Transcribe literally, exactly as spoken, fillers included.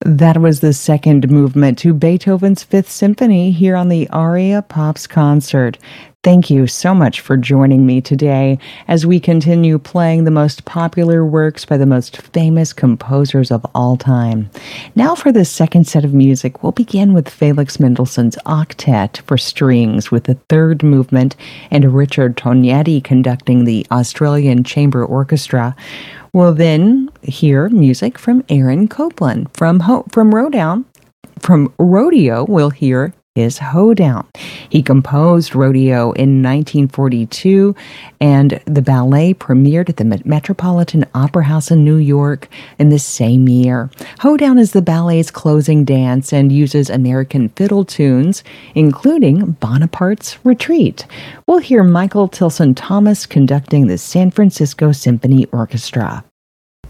That was the second movement to Beethoven's Fifth Symphony here on the Aria Pops concert. Thank you so much for joining me today as we continue playing the most popular works by the most famous composers of all time. Now, for the second set of music, we'll begin with Felix Mendelssohn's Octet for strings with the third movement and Richard Tognetti conducting the Australian Chamber Orchestra. We'll then hear music from Aaron Copland. From Ho- from Rodeo, from Rodeo, we'll hear his Hoedown. He composed Rodeo in nineteen forty-two, and the ballet premiered at the Metropolitan Opera House in New York in the same year. Hoedown is the ballet's closing dance and uses American fiddle tunes, including Bonaparte's Retreat. We'll hear Michael Tilson Thomas conducting the San Francisco Symphony Orchestra.